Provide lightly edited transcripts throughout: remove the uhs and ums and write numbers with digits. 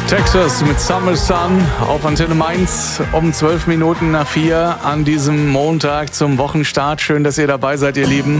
Texas mit Summer Sun auf Antenne Mainz um 12 Minuten nach 4 an diesem Montag zum Wochenstart. Schön, dass ihr dabei seid, ihr Lieben.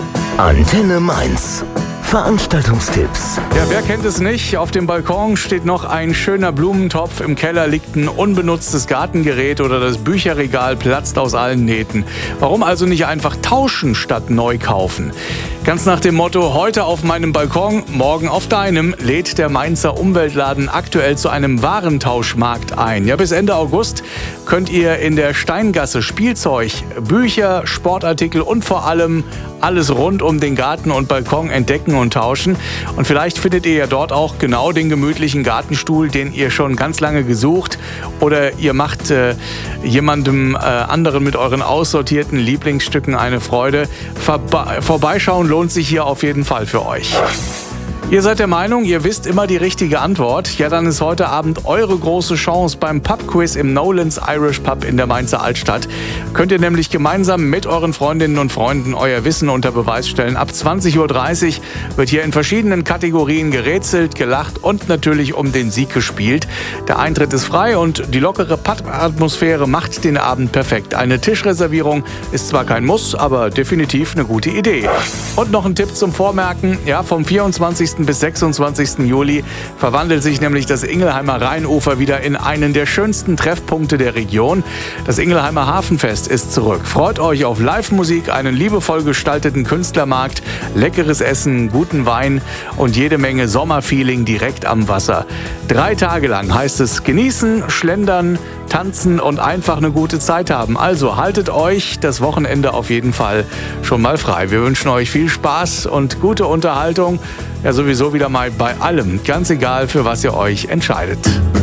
Antenne Mainz. Veranstaltungstipps. Ja, wer kennt es nicht? Auf dem Balkon steht noch ein schöner Blumentopf, im Keller liegt ein unbenutztes Gartengerät oder das Bücherregal platzt aus allen Nähten. Warum also nicht einfach tauschen statt neu kaufen? Ganz nach dem Motto, heute auf meinem Balkon, morgen auf deinem, lädt der Mainzer Umweltladen aktuell zu einem Warentauschmarkt ein. Ja, bis Ende August könnt ihr in der Steingasse Spielzeug, Bücher, Sportartikel und vor allem alles rund um den Garten und Balkon entdecken und tauschen. Und vielleicht findet ihr ja dort auch genau den gemütlichen Gartenstuhl, den ihr schon ganz lange gesucht. Oder ihr macht jemandem anderen mit euren aussortierten Lieblingsstücken eine Freude. Vorbeischauen lohnt sich hier auf jeden Fall für euch. Ihr seid der Meinung, ihr wisst immer die richtige Antwort? Ja, dann ist heute Abend eure große Chance beim Pub-Quiz im Nolan's Irish Pub in der Mainzer Altstadt. Könnt ihr nämlich gemeinsam mit euren Freundinnen und Freunden euer Wissen unter Beweis stellen. Ab 20.30 Uhr wird hier in verschiedenen Kategorien gerätselt, gelacht und natürlich um den Sieg gespielt. Der Eintritt ist frei und die lockere Pub-Atmosphäre macht den Abend perfekt. Eine Tischreservierung ist zwar kein Muss, aber definitiv eine gute Idee. Und noch ein Tipp zum Vormerken. Ja, vom 24. bis 26. Juli verwandelt sich nämlich das Ingelheimer Rheinufer wieder in einen der schönsten Treffpunkte der Region. Das Ingelheimer Hafenfest ist zurück. Freut euch auf Live-Musik, einen liebevoll gestalteten Künstlermarkt, leckeres Essen, guten Wein und jede Menge Sommerfeeling direkt am Wasser. 3 Tage lang heißt es genießen, schlendern, tanzen und einfach eine gute Zeit haben. Also haltet euch das Wochenende auf jeden Fall schon mal frei. Wir wünschen euch viel Spaß und gute Unterhaltung. Ja, sowieso wieder mal bei allem. Ganz egal, für was ihr euch entscheidet.